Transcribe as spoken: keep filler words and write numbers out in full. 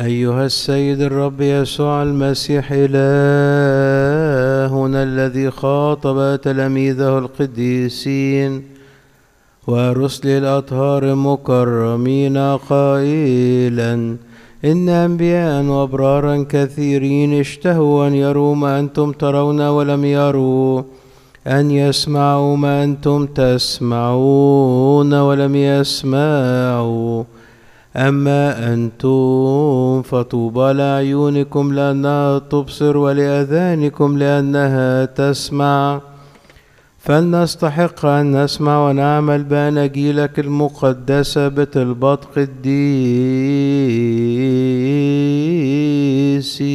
أيها السيد الرب يسوع المسيح إلهنا الذي خاطب تلاميذه القديسين ورسل الأطهار المكرمين قائلا: إن أنبياء وأبرارا كثيرين اشتهوا أن يروا ما أنتم ترون ولم يروا، أن يسمعوا ما أنتم تسمعون ولم يسمعوا. أما أنتم فطوبى لأعينكم لأنها تبصر ولأذانكم لأنها تسمع. فلنستحق أن نسمع ونعمل بأناجيلك المقدسة بطلبات قديسي